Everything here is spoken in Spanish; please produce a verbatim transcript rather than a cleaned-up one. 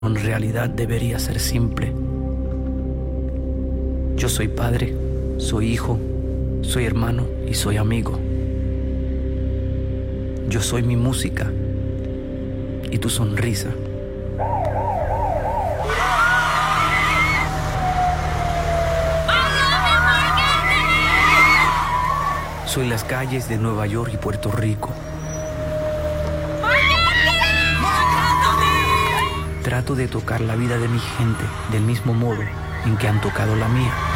En realidad debería ser simple. Yo soy padre, soy hijo, soy hermano y soy amigo. Yo soy mi música y tu sonrisa. Soy las calles de Nueva York y Puerto Rico. Trato de tocar la vida de mi gente del mismo modo en que han tocado la mía.